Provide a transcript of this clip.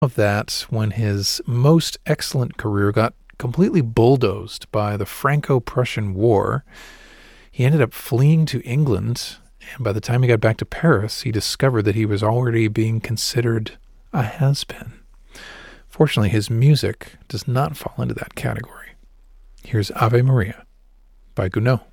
Of that, when his most excellent career got completely bulldozed by the Franco-Prussian War, he ended up fleeing to England, and by the time he got back to Paris, he discovered that he was already being considered a has-been. Fortunately, his music does not fall into that category. Here's Ave Maria by Gounod.